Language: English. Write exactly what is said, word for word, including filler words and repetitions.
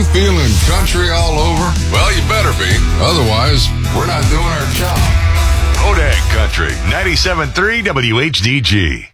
you feeling country all over? Well, you better be. Otherwise, we're not doing our job. Bodag Country, ninety-seven point three W H D G.